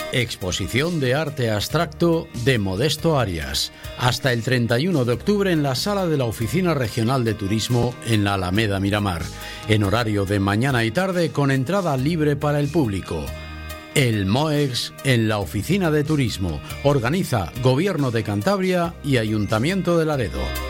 Exposición de arte abstracto de Modesto Arias. Hasta el 31 de octubre en la sala de la Oficina Regional de Turismo en la Alameda Miramar. En horario de mañana y tarde con entrada libre para el público. El MOEX en la Oficina de Turismo. Organiza Gobierno de Cantabria y Ayuntamiento de Laredo.